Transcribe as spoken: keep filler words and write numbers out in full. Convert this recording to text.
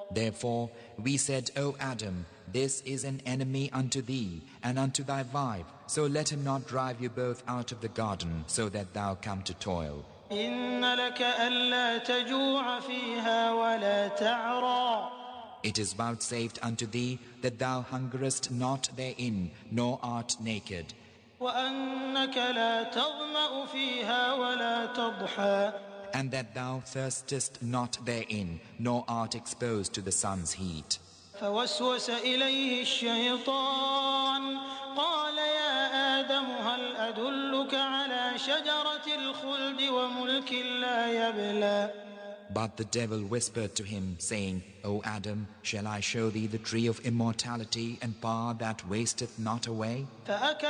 Therefore we said, O Adam, this is an enemy unto thee and unto thy wife, so let him not drive you both out of the garden, so that thou come to toil. إن لك ألا تجوع فيها ولا تعرى. It is vouchsafed unto thee that thou hungerest not therein, nor art naked. وأنك لا تظمأ فيها ولا تضحى. And that thou thirstest not therein, nor art exposed to the sun's heat. فوسوس إليه الشيطان قال يا آدم هل أدلك على شجرة الخلد وملك لا يبلى. But the devil whispered to him, saying, O Adam, shall I show thee the tree of immortality and power that wasteth not away?